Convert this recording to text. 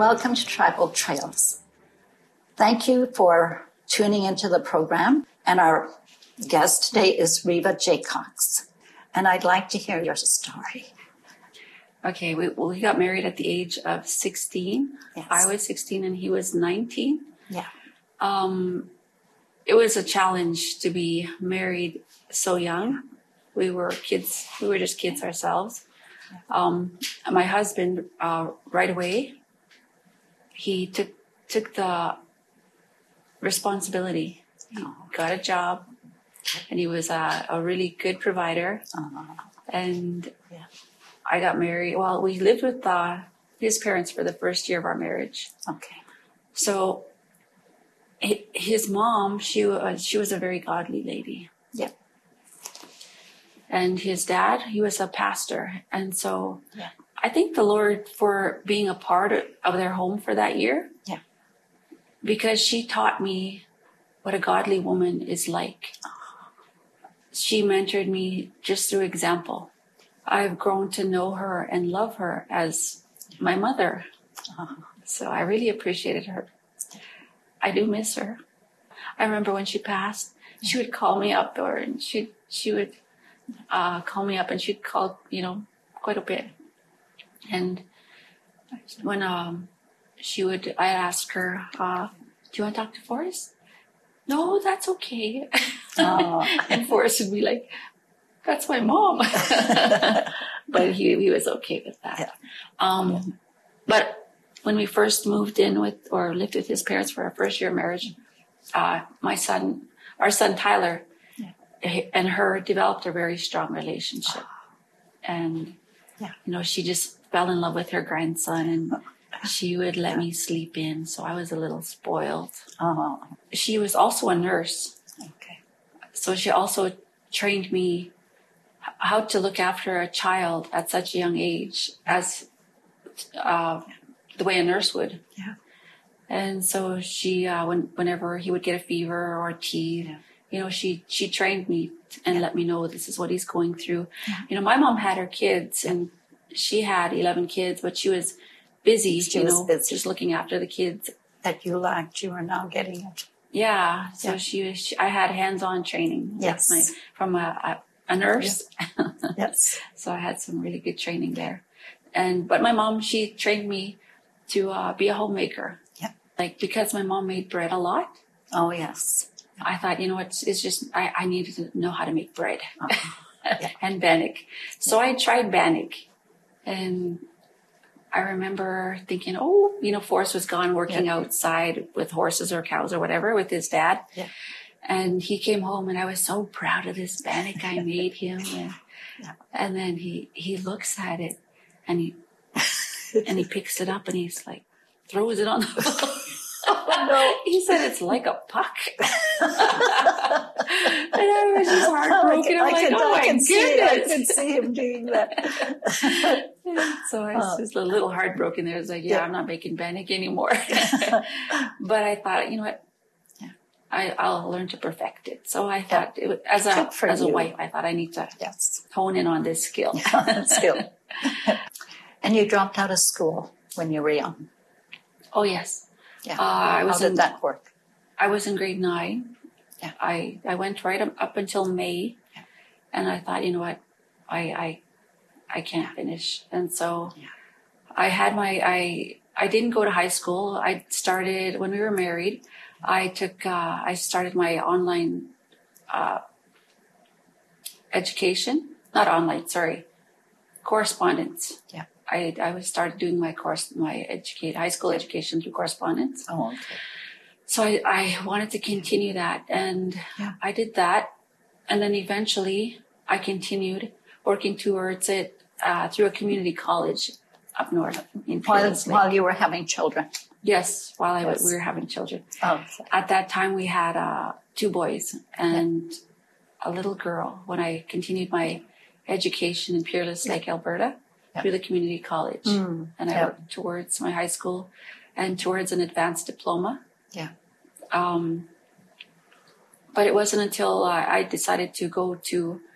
Welcome to Tribal Trails. Thank you for tuning into the program. And our guest today is Reva Jaycox. And I'd like to hear your story. Okay, we got married at the age of 16. Yes. I was 16 and he was 19. Yeah. It was a challenge to be married so young. We were kids. We were just kids ourselves. My husband, right away, he took the responsibility. He got a job, and he was a really good provider. And I got married. Well, we lived with his parents for the first year of our marriage. Okay. So his mom, she was a very godly lady. Yeah. And his dad, he was a pastor. And so I thank the Lord for being a part of their home for that year. Yeah. Because she taught me what a godly woman is like. She mentored me just through example. I've grown to know her and love her as my mother. So I really appreciated her. I do miss her. I remember when she passed, she would call me up, and she would call me up, and she'd call, quite a bit. And when I'd ask her, do you want to talk to Forrest? No, that's okay. And Forrest would be like, that's my mom. But he was okay with that. Yeah. But when we first moved in lived with his parents for our first year of marriage, our son Tyler, and her developed a very strong relationship. And, she just fell in love with her grandson, and she would let me sleep in. So I was a little spoiled. She was also a nurse. Okay. So she also trained me how to look after a child at such a young age as the way a nurse would. Yeah. And so she, whenever he would get a fever or a teeth, she trained me and let me know this is what he's going through. Yeah. My mom had her kids, and she had 11 kids, but she was busy, busy. Just looking after the kids. That you lacked, you are now getting it. Yeah. So I had hands-on training. Yes. From a nurse. Yeah. Yes. So I had some really good training there. But my mom, she trained me to be a homemaker. Yeah. Because my mom made bread a lot. Oh, yes. I thought, it's just, I needed to know how to make bread and bannock. So I tried bannock, and I remember thinking, Forrest was gone working outside with horses or cows or whatever with his dad. Yeah. And he came home, and I was so proud of this bannock I made him. And then he looks at it, and he picks it up, and he's like, throws it on the floor. Oh, no. He said it's like a puck. And I was just heartbroken. I can see him doing that. So I was just a little heartbroken there. I was like, I'm not making bannock anymore. But I thought, you know what? I'll learn to perfect it. So I thought, as a wife, I thought I need to hone in on this skill. And you dropped out of school when you were young. Oh, yes. Yeah. How did that work? I was in grade 9. Yeah. I went right up until May, and I thought, you know what, I can't finish. And so I had I didn't go to high school. I started when we were married. I started my online education, not online, sorry, correspondence. Yeah. I started doing my high school education through correspondence. Oh, okay. So I wanted to continue that, and I did that. And then eventually I continued working towards it through a community college up north in Peerless Lake. While you were having children? Yes, we were having children. Oh, okay. At that time we had 2 boys and a little girl when I continued my education in Peerless Lake, Alberta. Through the community college. And I worked towards my high school and towards an advanced diploma. Yeah. But it wasn't until I decided to go to